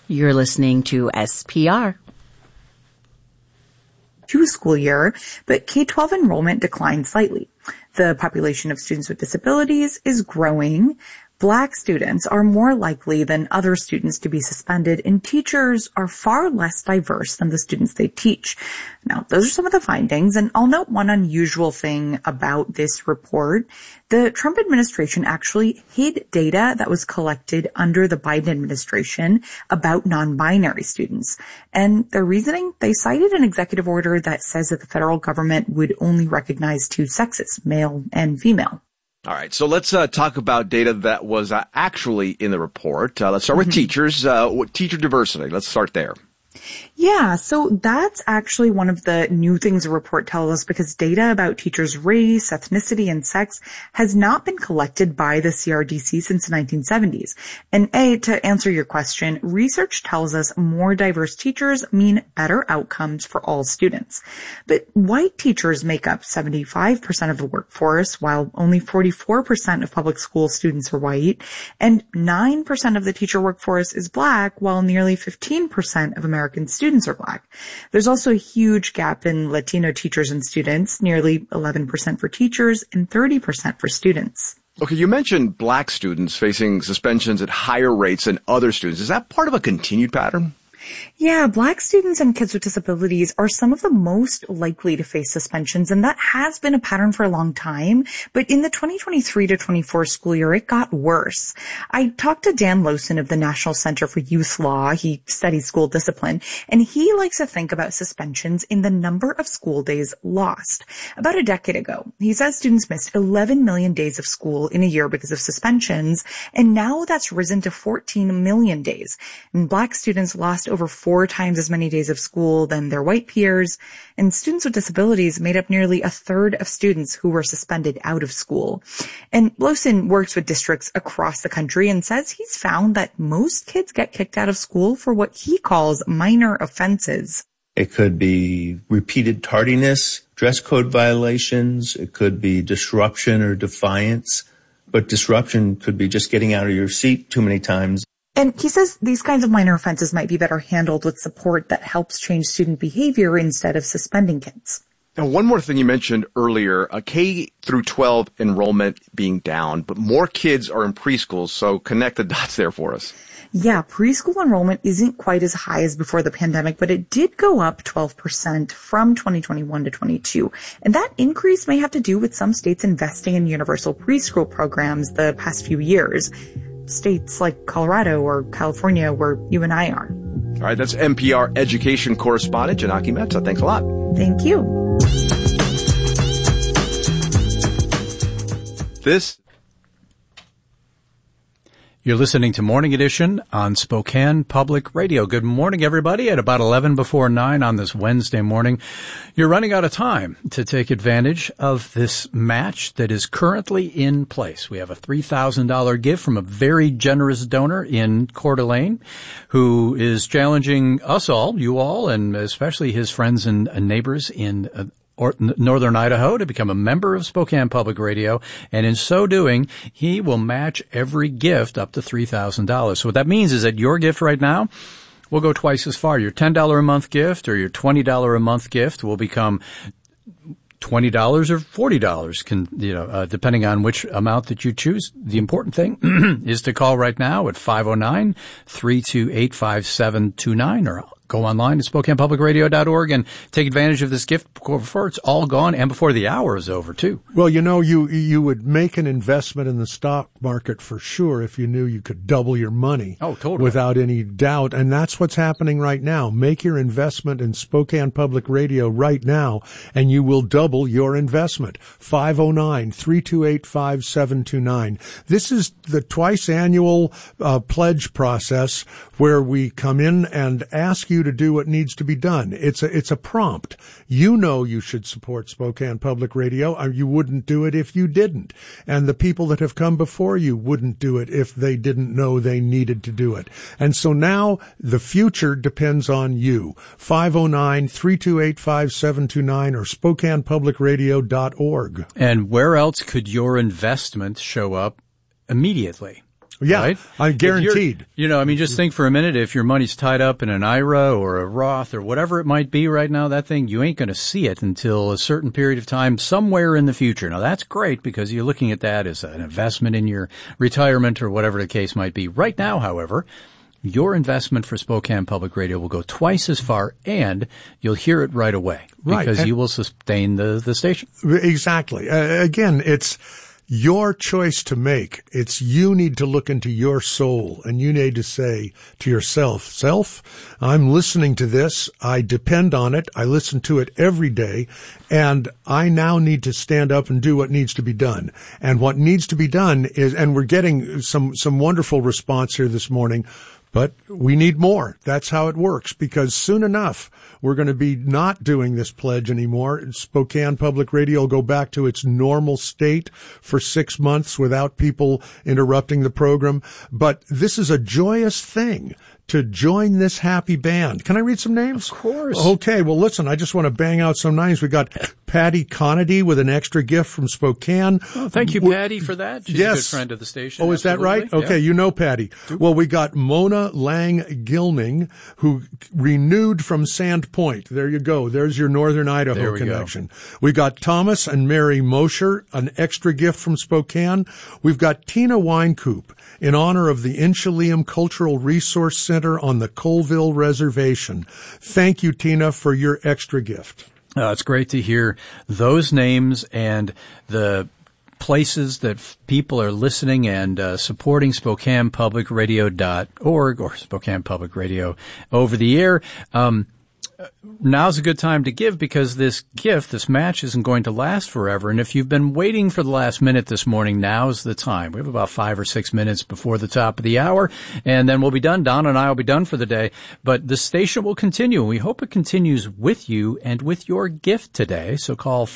You're listening to SPR. School year, but K-12 enrollment declined slightly. The population of students with disabilities is growing. Black students are more likely than other students to be suspended, and teachers are far less diverse than the students they teach. Now, those are some of the findings, and I'll note one unusual thing about this report. The Trump administration actually hid data that was collected under the Biden administration about non-binary students. And their reasoning, they cited an executive order that says that the federal government would only recognize two sexes, male and female. All right, so let's talk about data that was actually in the report. Let's start with teachers, teacher diversity. Let's start there. Yeah, so that's actually one of the new things the report tells us, because data about teachers' race, ethnicity, and sex has not been collected by the CRDC since the 1970s. And to answer your question, research tells us more diverse teachers mean better outcomes for all students. But white teachers make up 75% of the workforce, while only 44% of public school students are white, and 9% of the teacher workforce is black, while nearly 15% of American students are black. There's also a huge gap in Latino teachers and students, nearly 11% for teachers and 30% for students. Okay, you mentioned black students facing suspensions at higher rates than other students. Is that part of a continued pattern? Yeah, black students and kids with disabilities are some of the most likely to face suspensions, and that has been a pattern for a long time. But in the 2023 to 24 school year, it got worse. I talked to Dan Lowson of the National Center for Youth Law. He studies school discipline, and he likes to think about suspensions in the number of school days lost. About a decade ago, he says students missed 11 million days of school in a year because of suspensions, and now that's risen to 14 million days. And black students lost over 4 times as many days of school than their white peers, and students with disabilities made up nearly a third of students who were suspended out of school. And Lowson works with districts across the country and says he's found that most kids get kicked out of school for what he calls minor offenses. It could be repeated tardiness, dress code violations. It could be disruption or defiance, but disruption could be just getting out of your seat too many times. And he says these kinds of minor offenses might be better handled with support that helps change student behavior instead of suspending kids. Now, one more thing you mentioned earlier, K through 12 enrollment being down, but more kids are in preschools, so connect the dots there for us. Yeah, preschool enrollment isn't quite as high as before the pandemic, but it did go up 12% from 2021 to 22. And that increase may have to do with some states investing in universal preschool programs the past few years. States like Colorado or California, where you and I are. All right, that's NPR education correspondent Janaki Mehta. Thanks a lot. Thank you. You're listening to Morning Edition on Spokane Public Radio. Good morning, everybody. At about 11 before 9 on this Wednesday morning, you're running out of time to take advantage of this match that is currently in place. We have a $3,000 gift from a very generous donor in Coeur d'Alene who is challenging us all, you all, and especially his friends and neighbors in Northern Idaho to become a member of Spokane Public Radio, and in so doing, he will match every gift up to $3,000. So what that means is that your gift right now will go twice as far. Your $10 a month gift or your $20 a month gift will become $20 or $40, depending on which amount that you choose. The important thing is to call right now at 509-328-5729 or go online at SpokanePublicRadio.org and take advantage of this gift before it's all gone and before the hour is over, too. Well, you would make an investment in the stock market for sure if you knew you could double your money. Oh, totally. Without any doubt. And that's what's happening right now. Make your investment in Spokane Public Radio right now, and you will double your investment. 509-328-5729. This is the twice annual pledge process where we come in and ask you to do what needs to be done. It's a prompt. You know you should support Spokane Public Radio. You wouldn't do it if you didn't. And the people that have come before you wouldn't do it if they didn't know they needed to do it. And so now the future depends on you. 509-328-5729 or SpokanePublicRadio.org. And where else could your investment show up immediately? Yeah, right? I'm guaranteed. Just think for a minute, if your money's tied up in an IRA or a Roth or whatever it might be right now, that thing, you ain't going to see it until a certain period of time somewhere in the future. Now, that's great because you're looking at that as an investment in your retirement or whatever the case might be. Right now, however, your investment for Spokane Public Radio will go twice as far, and you'll hear it right away because you will sustain the station. Exactly. Again, it's your choice to make. You need to look into your soul, and you need to say to yourself, self, I'm listening to this. I depend on it. I listen to it every day, and I now need to stand up and do what needs to be done. And what needs to be done is, and we're getting some wonderful response here this morning, but we need more. That's how it works, because soon enough, we're going to be not doing this pledge anymore. Spokane Public Radio will go back to its normal state for 6 months without people interrupting the program. But this is a joyous thing to join this happy band. Can I read some names? Of course. Okay, well, listen, I just want to bang out some names. We got Patty Conady with an extra gift from Spokane. Oh, thank you, Patty, for that. She's a good friend of the station. Oh, is that right? Okay, you know Patty. Well, we got Mona Lang Gilning, who renewed from Sandpoint. There you go. There's your Northern Idaho connection. We got Thomas and Mary Mosher, an extra gift from Spokane. We've got Tina Winecoop in honor of the Inchelium Cultural Resource Center on the Colville Reservation. Thank you, Tina, for your extra gift. It's great to hear those names and the places that people are listening and supporting SpokanePublicRadio.org or Spokane Public Radio over the air. Now's a good time to give because this match isn't going to last forever. And if you've been waiting for the last minute this morning, now's the time. We have about 5 or 6 minutes before the top of the hour, and then we'll be done. Donna and I will be done for the day. But the station will continue, and we hope it continues with you and with your gift today. So call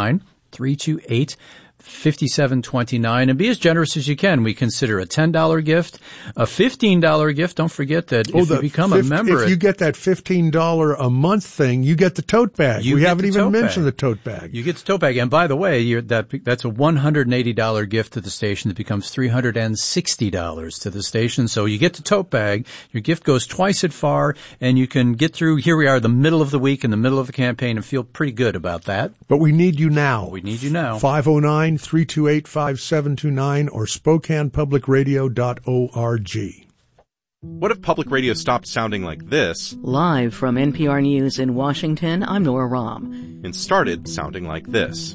509-328-5729 and be as generous as you can. We consider a $10 gift, a $15 gift. Don't forget that if you become a member. If you get that $15 a month thing, you get the tote bag. We haven't even mentioned the tote bag. You get the tote bag. And by the way, that's a $180 gift to the station that becomes $360 to the station. So you get the tote bag. Your gift goes twice as far, and you can get through. Here we are, the middle of the week, in the middle of the campaign, and feel pretty good about that. But we need you now. We need you now. 509-328-5729 or SpokanePublicRadio.org. What if public radio stopped sounding like this? Live from NPR News in Washington, I'm Nora Rahm. And started sounding like this.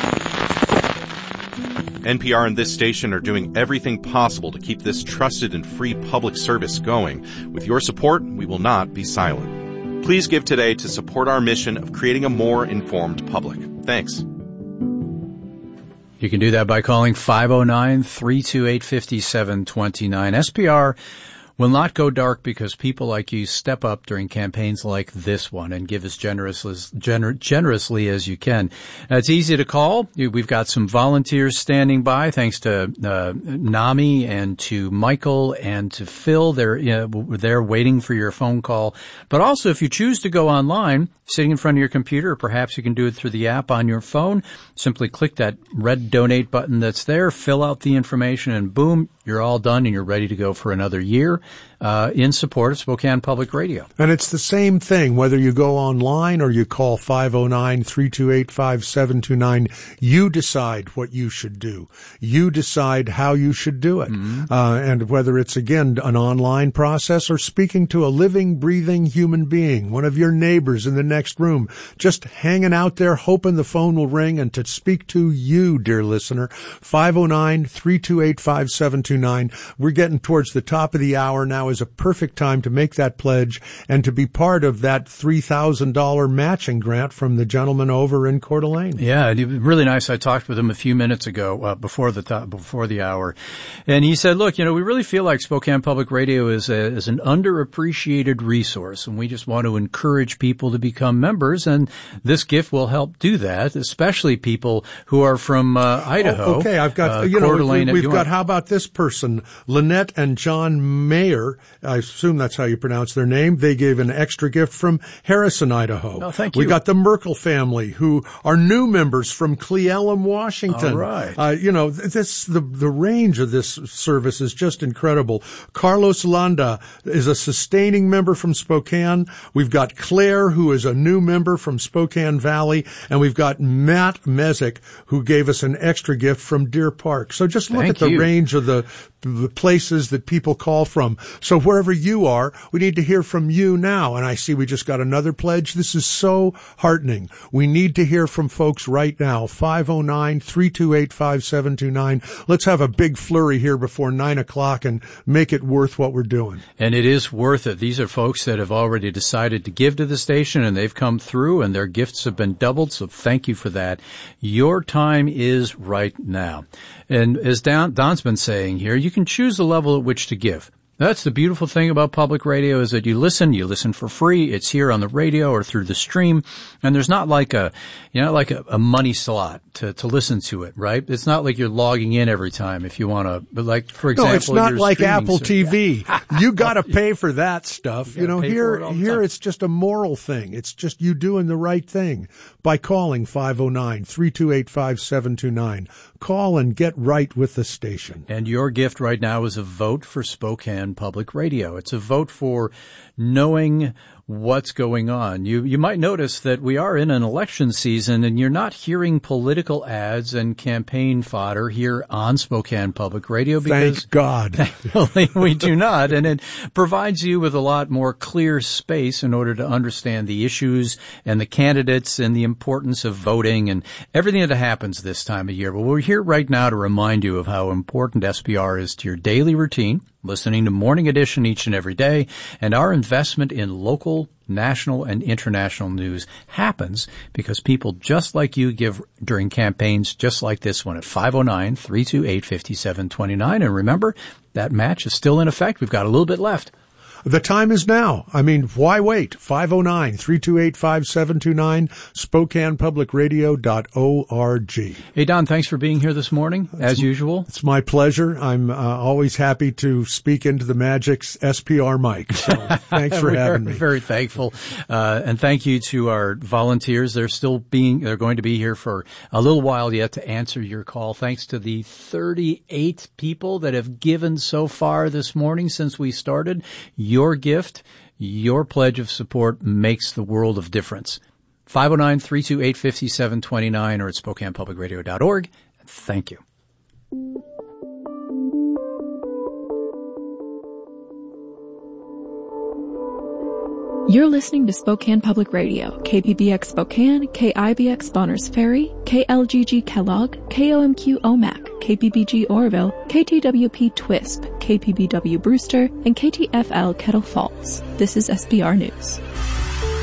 NPR and this station are doing everything possible to keep this trusted and free public service going. With your support, we will not be silent. Please give today to support our mission of creating a more informed public. Thanks. You can do that by calling 509-328-5729. SPR will not go dark because people like you step up during campaigns like this one and give as generously as you can. It's easy to call. We've got some volunteers standing by, thanks to Nami and to Michael and to Phil. They're waiting for your phone call. But also, if you choose to go online, sitting in front of your computer, or perhaps you can do it through the app on your phone, simply click that red donate button that's there, fill out the information, and boom, you're all done and you're ready to go for another year in support of Spokane Public Radio. And it's the same thing, whether you go online or you call 509-328-5729. You decide what you should do. You decide how you should do it. Mm-hmm. And whether it's, again, an online process or speaking to a living, breathing human being, one of your neighbors in the next room, just hanging out there hoping the phone will ring and to speak to you, dear listener. 509-328-5729. We're getting towards the top of the hour. Now is a perfect time to make that pledge and to be part of that $3,000 matching grant from the gentleman over in Coeur d'Alene. Yeah, really nice. I talked with him a few minutes ago before the hour, and he said, "Look, we really feel like Spokane Public Radio is an underappreciated resource, and we just want to encourage people to become members, and this gift will help do that, especially people who are from Idaho." Okay, I've got Coeur d'Alene. We've got. How about this person, Lynette and John mayor, I assume that's how you pronounce their name, they gave an extra gift from Harrison, Idaho. Oh, thank you. We got the Merkel family, who are new members from Cle Elum, Washington. All right. The range of this service is just incredible. Carlos Landa is a sustaining member from Spokane. We've got Claire, who is a new member from Spokane Valley, and we've got Matt Mezek, who gave us an extra gift from Deer Park. So just look at the range of the places that people call from. So wherever you are, we need to hear from you now. And I see we just got another pledge. This is so heartening. We need to hear from folks right now. 509-328-5729. Let's have a big flurry here before 9 o'clock and make it worth what we're doing. And it is worth it. These are folks that have already decided to give to the station, and they've come through, and their gifts have been doubled. So thank you for that. Your time is right now. And as Don's been saying here, you can choose the level at which to give. That's the beautiful thing about public radio, is that you listen for free. It's here on the radio or through the stream. And there's not like a money slot to listen to it, right? It's not like you're logging in every time if you want to, but like, for example, no, it's not like Apple TV. You got to pay for that stuff. Here it's just a moral thing. It's just you doing the right thing by calling 509-328-5729. Call and get right with the station. And your gift right now is a vote for Spokane Public Radio. It's a vote for knowing what's going on. You might notice that we are in an election season, and you're not hearing political ads and campaign fodder here on Spokane Public Radio. Because thank God. Thankfully, we do not. And it provides you with a lot more clear space in order to understand the issues and the candidates and the importance of voting and everything that happens this time of year. But we're here right now to remind you of how important SPR is to your daily routine, listening to Morning Edition each and every day, and our investment in local, national, and international news happens because people just like you give during campaigns just like this one at 509-328-5729. And remember, that match is still in effect. We've got a little bit left. The time is now. I mean, why wait? 509-328-5729, SpokanePublicRadio.org. Hey, Don, thanks for being here this morning, as usual. It's my pleasure. I'm always happy to speak into the Magic's SPR mic. So thanks for having me. Very thankful. And thank you to our volunteers. They're going to be here for a little while yet to answer your call. Thanks to the 38 people that have given so far this morning since we started. Your gift, your pledge of support makes the world of difference. 509-328-5729 or at SpokanePublicRadio.org. Thank you. You're listening to Spokane Public Radio, KPBX Spokane, KIBX Bonners Ferry, KLGG Kellogg, KOMQ Omak, KPBG Oroville, KTWP Twisp, KPBW Brewster, and KTFL Kettle Falls. This is SPR News.